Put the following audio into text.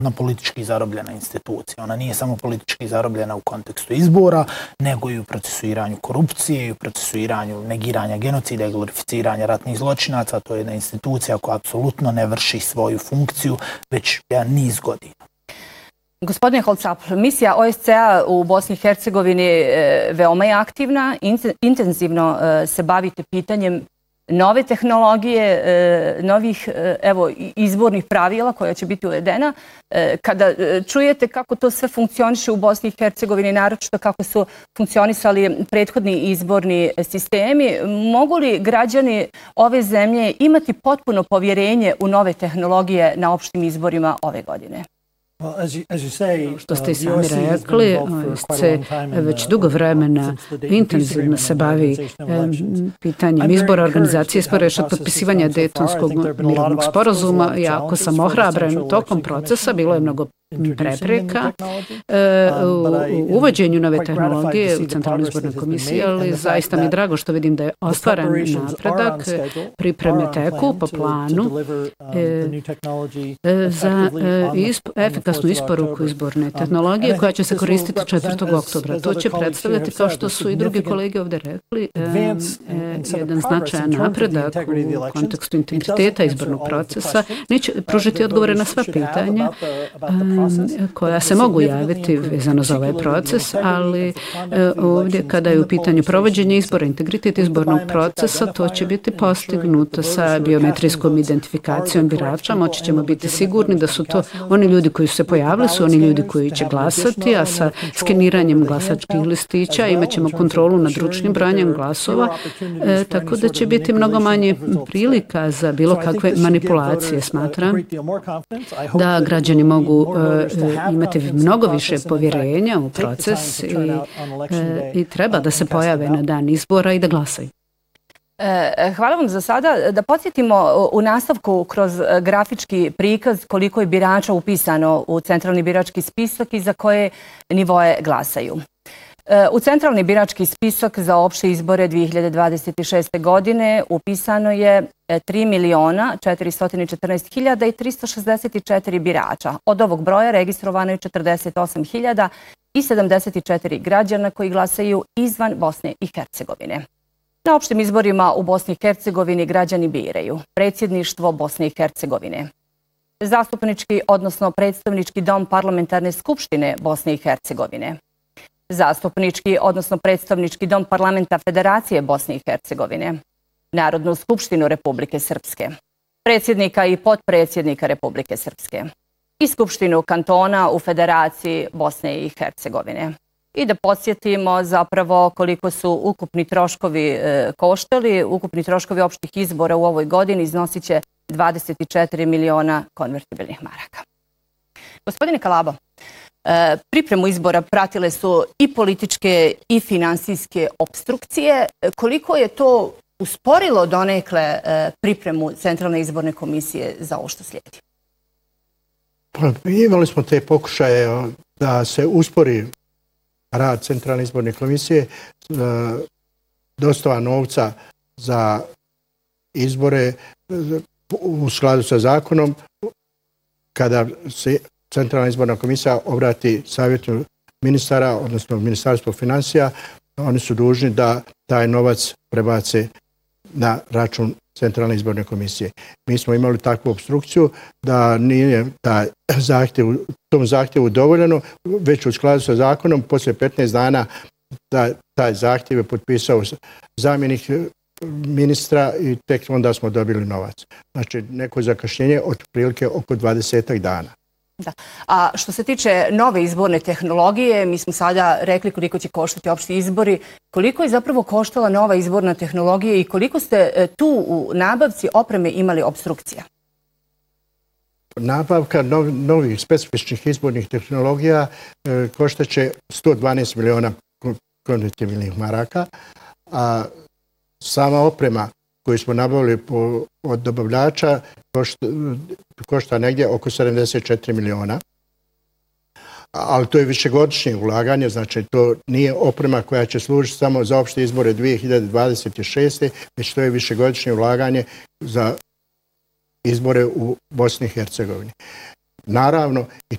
politički zarobljena institucija. Ona nije samo politički zarobljena u kontekstu izbora, nego i u procesuiranju korupcije, i u procesuiranju negiranja genocida i glorificiranja ratnih zločinaca. To je jedna institucija koja apsolutno ne vrši svoju funkciju već jedan niz godina. Gospodine Holcap, misija OSCE-a u Bosni i Hercegovini veoma je aktivna, intenzivno se bavite pitanjem nove tehnologije, novih izbornih pravila koja će biti uvedena. Kada čujete kako to sve funkcioniše u Bosni i Hercegovini, naročito kako su funkcionisali prethodni izborni sistemi, mogu li građani ove zemlje imati potpuno povjerenje u nove tehnologije na opštim izborima ove godine? Što ste i sami rekli, OSCE već dugo vremena intenzivno se bavi pitanjem izbora, organizacije izbora još od potpisivanja Dejtonskog mirovnog sporazuma. Jako sam ohrabren tokom procesa, bilo je mnogo prepreka u uvođenju nove tehnologije u Centralnoj izbornoj komisiji, ali zaista mi je drago što vidim da je ostvaren napredak, pripreme teku po planu za efikasnu isporuku izborne tehnologije koja će se koristiti 4. oktobra. To će predstavljati, kao što su i drugi kolege ovdje rekli, jedan značajan napredak u kontekstu integriteta izbornog procesa. Neće pružiti odgovore na sva pitanja koja se mogu javiti vezano za ovaj proces, ali ovdje kada je u pitanju provođenje izbora, integritet izbornog procesa, to će biti postignuto sa biometrijskom identifikacijom birača. Moći ćemo biti sigurni da su to oni ljudi koji su se pojavili, su oni ljudi koji će glasati, a sa skeniranjem glasačkih listića imat ćemo kontrolu nad ručnim brojanjem glasova, tako da će biti mnogo manje prilika za bilo kakve manipulacije. Smatram da građani mogu imati mnogo više povjerenja u proces i treba da se pojave na dan izbora i da glasaju. Hvala vam za sada. Da podsjetimo u nastavku kroz grafički prikaz koliko je birača upisano u centralni birački spisak i za koje nivoje glasaju. U centralni birački spisak za opšte izbore 2026. godine upisano je 3.414.364 birača. Od ovog broja registrovano je 48.074 građana koji glasaju izvan Bosne i Hercegovine. Na opštim izborima u Bosni i Hercegovini građani biraju predsjedništvo Bosne i Hercegovine, zastupnički, odnosno predstavnički dom Parlamentarne skupštine Bosne i Hercegovine, zastupnički, odnosno predstavnički dom Parlamenta Federacije Bosne i Hercegovine, Narodnu skupštinu Republike Srpske, predsjednika i potpredsjednika Republike Srpske i Skupštinu kantona u Federaciji Bosne i Hercegovine. I da podsjetimo zapravo koliko su ukupni troškovi koštali. Ukupni troškovi opštih izbora u ovoj godini iznosit će 24 miliona konvertibilnih maraka. Gospodine Kalabo, pripremu izbora pratile su i političke i finansijske opstrukcije. Koliko je to usporilo donekle pripremu Centralne izborne komisije za ovo što slijedi? Imali smo te pokušaje da se uspori rad Centralne izborne komisije, dostava novca za izbore u skladu sa zakonom. Kada se Centralna izborna komisija obrati savjetu ministara, odnosno Ministarstvo financija, oni su dužni da taj novac prebace na račun Centralne izborne komisije. Mi smo imali takvu obstrukciju da nije tom zahtjevu dovoljeno, već u skladu sa zakonom, poslije 15 dana taj zahtjev je potpisao zamjenik ministra i tek onda smo dobili novac. Znači, neko zakašnjenje od prilike oko 20 dana. Da. A što se tiče nove izborne tehnologije, mi smo sada rekli koliko će koštati opšti izbori. Koliko je zapravo koštala nova izborna tehnologija i koliko ste tu u nabavci opreme imali obstrukcija? Nabavka novih specifičnih izbornih tehnologija koštaće 112 miliona konvertibilnih maraka, a sama oprema koju smo nabavili od dobavljača košta negdje oko 74 miliona. Ali to je višegodišnje ulaganje, znači to nije oprema koja će služiti samo za opšte izbore 2026. već to je višegodišnje ulaganje za izbore u Bosni i Hercegovini. Naravno, i